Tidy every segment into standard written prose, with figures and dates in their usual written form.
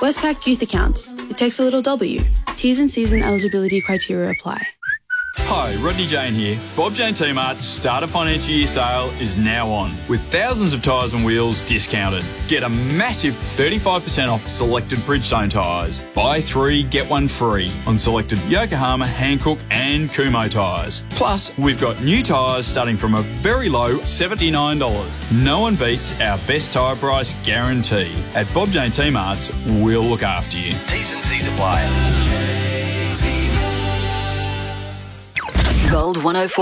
Westpac Youth Accounts. It takes a little W. T's and C's and eligibility criteria apply. Hi, Rodney Jane here. Bob Jane T-Mart's start of financial year sale is now on, with thousands of tyres and wheels discounted. Get a massive 35% off selected Bridgestone tyres. Buy 3, get 1 free on selected Yokohama, Hankook and Kumho tyres. Plus, we've got new tyres starting from a very low $79. No one beats our best tyre price guarantee. At Bob Jane T-Mart's, we'll look after you. T's and C's apply. Gold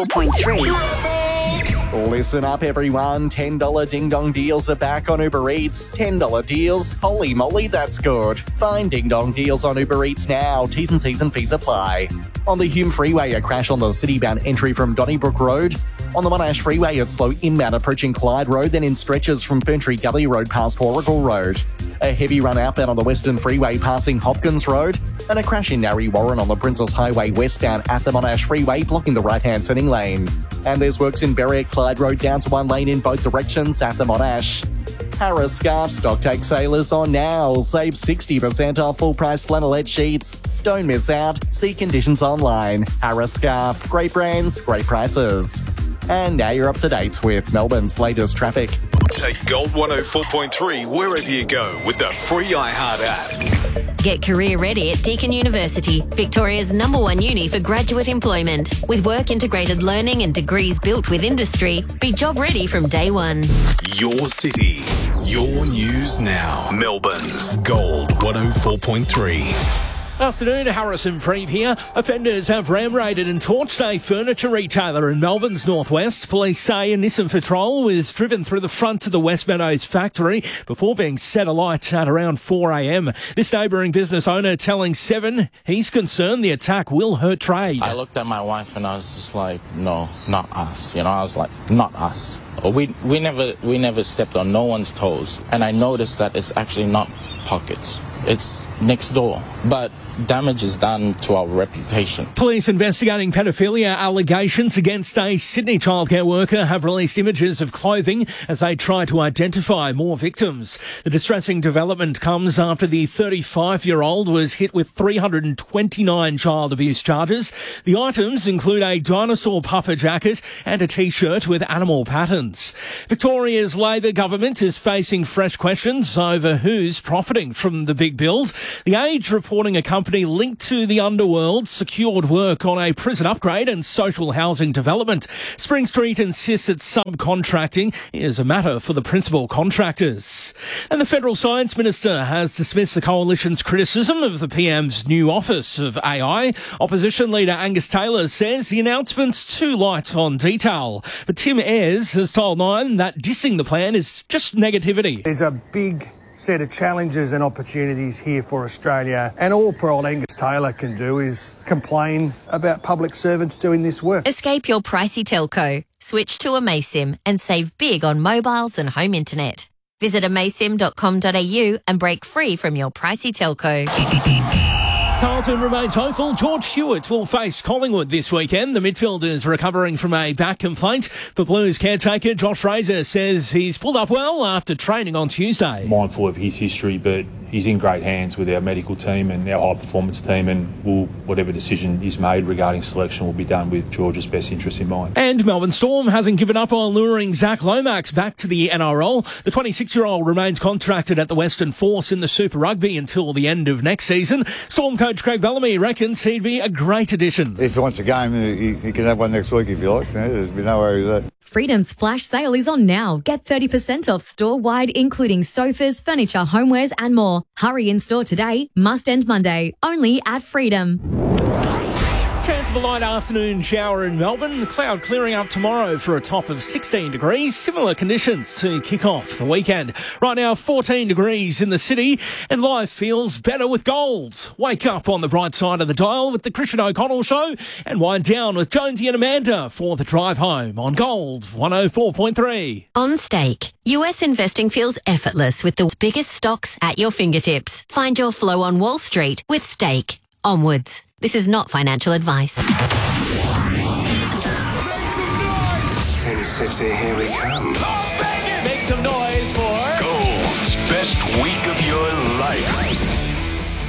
104.3. Listen up, everyone. $10 Ding Dong deals are back on Uber Eats. $10 deals? Holy moly, that's good. Find Ding Dong deals on Uber Eats now. T's and C's and fees apply. On the Hume Freeway, a crash on the city-bound entry from Donnybrook Road. On the Monash Freeway, it's slow inbound approaching Clyde Road, then in stretches from Ferntree Gully Road past Warrigal Road. A heavy run outbound on the Western Freeway passing Hopkins Road, and a crash in Narre Warren on the Princess Highway westbound at the Monash Freeway, blocking the right-hand turning lane. And there's works in Berry at Clyde Road down to 1 lane in both directions at the Monash. Harris Scarf stock take sailors on now. Save 60% off full-price flannelette sheets. Don't miss out. See conditions online. Harris Scarf. Great brands, great prices. And now you're up to date with Melbourne's latest traffic. Take Gold 104.3 wherever you go with the free iHeart app. Get career ready at Deakin University, Victoria's #1 uni for graduate employment. With work-integrated learning and degrees built with industry, be job ready from day one. Your city, your news now. Melbourne's Gold 104.3. Afternoon, Harrison Freeve here. Offenders have ram-raided and torched a furniture retailer in Melbourne's northwest. Police say a Nissan Patrol was driven through the front of the West Meadows factory before being set alight at around 4 a.m. This neighbouring business owner telling Seven he's concerned the attack will hurt trade. I looked at my wife and I was just like, no, not us. I was like, not us. We never stepped on no one's toes. And I noticed that it's actually not pockets. It's next door. But damage is done to our reputation. Police investigating pedophilia allegations against a Sydney childcare worker have released images of clothing as they try to identify more victims. The distressing development comes after the 35-year-old was hit with 329 child abuse charges. The items include a dinosaur puffer jacket and a T-shirt with animal patterns. Victoria's Labor government is facing fresh questions over who's profiting from the big build. The Age reporting a company linked to the underworld secured work on a prison upgrade and social housing development. Spring Street insists that subcontracting is a matter for the principal contractors. And the Federal Science Minister has dismissed the Coalition's criticism of the PM's new Office of AI. Opposition leader Angus Taylor says the announcement's too light on detail. But Tim Ayres has told Nine that dissing the plan is just negativity. There's a big set of challenges and opportunities here for Australia, and all poor old Angus Taylor can do is complain about public servants doing this work. Escape your pricey telco. Switch to Amaysim and save big on mobiles and home internet. Visit amaysim.com.au and break free from your pricey telco. Carlton remains hopeful. George Hewitt will face Collingwood this weekend. The midfielder is recovering from a back complaint. But Blues caretaker Josh Fraser says he's pulled up well after training on Tuesday. Mindful of his history, but he's in great hands with our medical team and our high-performance team, and whatever decision is made regarding selection will be done with George's best interest in mind. And Melbourne Storm hasn't given up on luring Zach Lomax back to the NRL. The 26-year-old remains contracted at the Western Force in the Super Rugby until the end of next season. Storm coach Craig Bellamy reckons he'd be a great addition. If he wants a game, he can have one next week if he likes. There's no worry with that. Freedom's flash sale is on now. Get 30% off store-wide, including sofas, furniture, homewares and more. Hurry in store today. Must end Monday. Only at Freedom. Chance of a light afternoon shower in Melbourne. The cloud clearing up tomorrow for a top of 16 degrees. Similar conditions to kick off the weekend. Right now, 14 degrees in the city, and life feels better with gold. Wake up on the bright side of the dial with the Christian O'Connell Show, and wind down with Jonesy and Amanda for the drive home on Gold 104.3. On Stake, US investing feels effortless with the biggest stocks at your fingertips. Find your flow on Wall Street with Stake. Onwards. This is not financial advice. Sin City, here we come. Make some noise for Gold's best week of your life.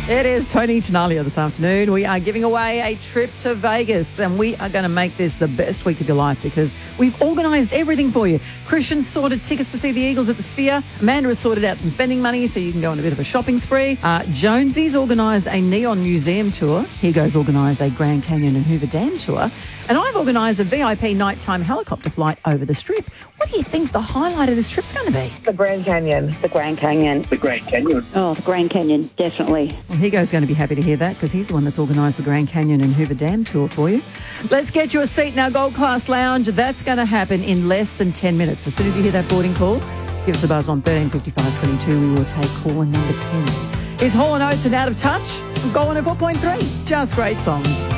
It is Tony Tenalia this afternoon. We are giving away a trip to Vegas, and we are going to make this the best week of your life because we've organised everything for you. Christian sorted tickets to see the Eagles at the Sphere. Amanda has sorted out some spending money so you can go on a bit of a shopping spree. Jonesy's organised a Neon Museum tour. Hugo's organised a Grand Canyon and Hoover Dam tour. And I've organised a VIP nighttime helicopter flight over the Strip. What do you think the highlight of this trip's going to be? The Grand Canyon. The Grand Canyon. The Grand Canyon. Oh, the Grand Canyon, definitely. Well, Hugo's going to be happy to hear that because he's the one that's organised the Grand Canyon and Hoover Dam tour for you. Let's get you a seat in our Gold Class Lounge. That's going to happen in less than 10 minutes. As soon as you hear that boarding call, give us a buzz on 135522. We will take caller number 10. Is Hall & Oates and Out of Touch? Go on at 4.3. Just great songs.